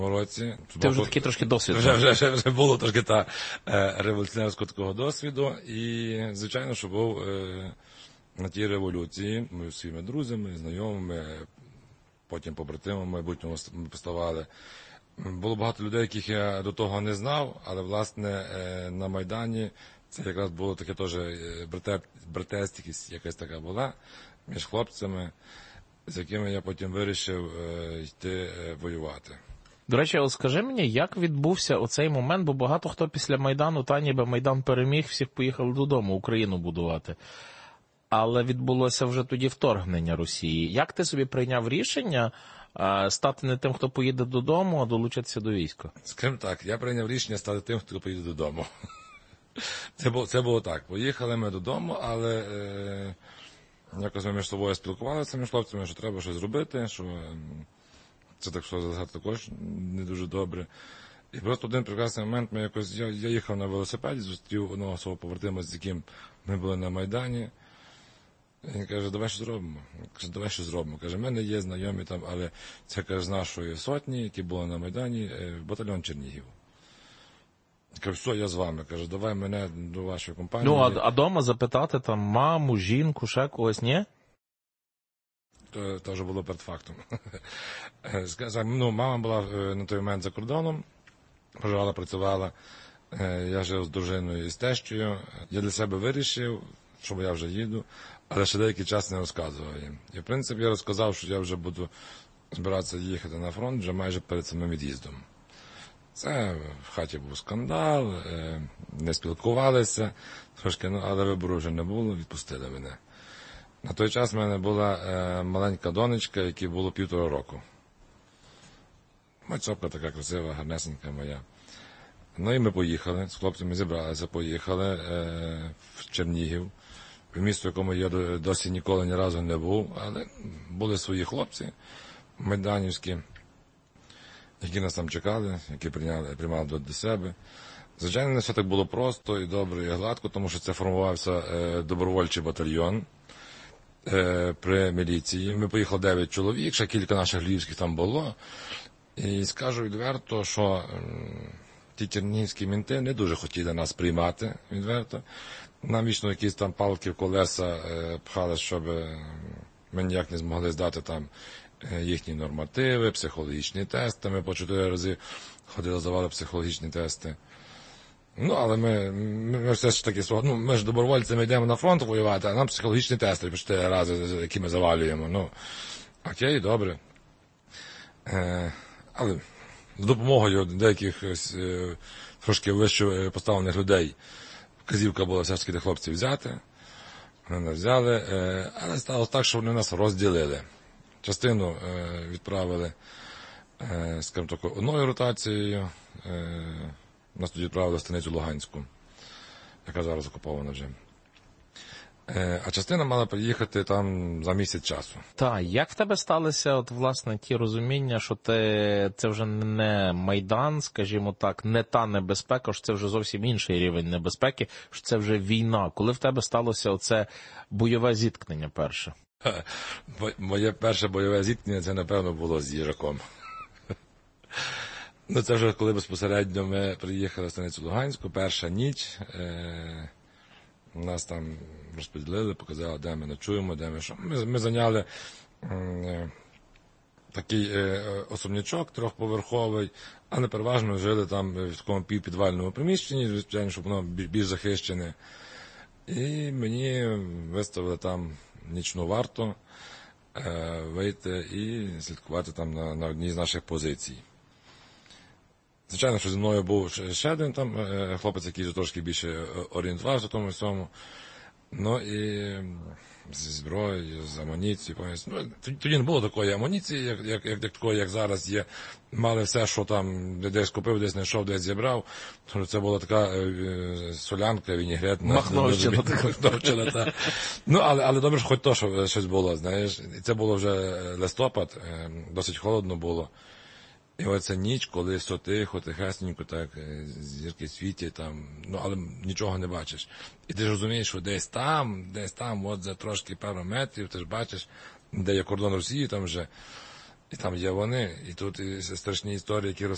році. Ти вже такий трошки досвід. Вже було трошки революціонерського такого досвіду. І, звичайно, що був на тій революції. Ми зі своїми друзями, знайомими, потім побратимами майбутнього ми поставали. Було багато людей, яких я до того не знав, але, власне, на Майдані це якраз було таке теж братерськість якась така була між хлопцями, з якими я потім вирішив йти воювати. До речі, от скажи мені, як відбувся оцей момент, бо багато хто після Майдану, ніби Майдан переміг, всіх поїхали додому, Україну будувати. Але відбулося вже тоді вторгнення Росії. Як ти собі прийняв рішення стати не тим, хто поїде додому, а долучитися до війська? Скажімо так, я прийняв рішення стати тим, хто поїде додому. Це було так. Поїхали ми додому, але якось ми між собою спілкувалися між хлопцями, що треба щось зробити, що це так, що також не дуже добре. І просто один прекрасний момент, я їхав на велосипеді, зустрів одного свого побратима, з яким ми були на Майдані. І він каже, давай що зробимо. Давай що зробимо. Каже, в мене є знайомі там, але це, каже, з нашої сотні, які були на Майдані, батальйон Чернігів. Каже, все, я з вами. Каже, давай мене до вашої компанії. Ну, а дома запитати там маму, жінку, ще когось, ні? То вже було перед фактом. Мама була на той момент за кордоном, проживала, працювала. Я жив з дружиною і з тещою. Я для себе вирішив, що я вже їду, але ще деякий час не розказував їм. І, в принципі, я розказав, що я вже буду збиратися їхати на фронт вже майже перед самим від'їздом. Це в хаті був скандал, не спілкувалися, трошки, але вибору вже не було, відпустили мене. На той час в мене була маленька донечка, якій було 1,5 року. Мацьопка така красива, гарнесенька моя. Ну і ми поїхали, з хлопцями зібралися, поїхали в Чернігів, в місто, в якому я досі ніколи ні разу не був, але були свої хлопці майданівські, які нас там чекали, які приймали до себе. Звичайно, не все так було просто і добре, і гладко, тому що це формувався добровольчий батальйон при міліції. Ми поїхали 9 чоловік, ще кілька наших львівських там було. І скажу відверто, що ті чернігівські мінти не дуже хотіли нас приймати, відверто. Нам вічно якісь там палки в колеса пхали, щоб ми ніяк не змогли здати там їхні нормативи, психологічні тести. Ми по 4 рази ходили, здавали психологічні тести. Ну, але ми все ж таки, ми ж добровольцями йдемо на фронт воювати, а нам психологічні тести по 4 рази, які ми завалюємо. Ну, окей, добре. Але з допомогою деяких трошки вище поставлених людей вказівка була все ж таки хлопців взяти. Вони нас взяли, але сталося так, що вони нас розділили. Частину відправили, скажімо так, одною ротацією. Нас тоді відправили в станицю Луганську, яка зараз окупована вже. А частина мала приїхати там за місяць часу. Так, як в тебе сталося, от, власне, ті розуміння, що це вже не Майдан, скажімо так, не та небезпека, що це вже зовсім інший рівень небезпеки, що це вже війна. Коли в тебе сталося оце бойове зіткнення перше? Моє перше бойове зіткнення, це, напевно, було з їжаком. Ну, це вже коли безпосередньо ми приїхали в станицю Луганську, перша ніч, нас там розподілили, показали, де ми ночуємо, де ми що. Ми зайняли такий особнячок трьохповерховий, але переважно жили там в такому півпідвальному приміщенні, звичайно, щоб воно більш захищене. І мені виставили там нічну варту вийти і слідкувати там на одній з наших позицій. Звичайно, що зі мною був ще один там хлопець, який вже трошки більше орієнтувався в тому всьому. Ну і зі зброєю, з амуніцією. Ну, тоді не було такої амуніції, як зараз є. Мали все, що там десь купив, десь знайшов, десь зібрав. Тому це була така солянка, вінігрет. Махновщина. Ну, але добре, що хоч то, що щось було, знаєш. І це було вже листопад, досить холодно було. І оця ніч, коли все тихо, тихесенько, так, зірки світять, там, ну, але нічого не бачиш. І ти ж розумієш, що десь там, от за трошки пару метрів, ти ж бачиш, де є кордон Росії, там вже, і там є вони, і тут і страшні історії, які